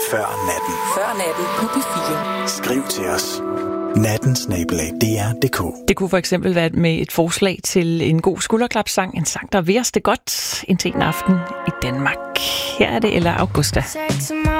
Før natten. Før natten på P4. Skriv til os. natten@dr.dk. Det kunne for eksempel være med et forslag til en god skulderklapsang. En sang, der vil os det godt indtil en aften i Danmark. Her er det Ella Augusta.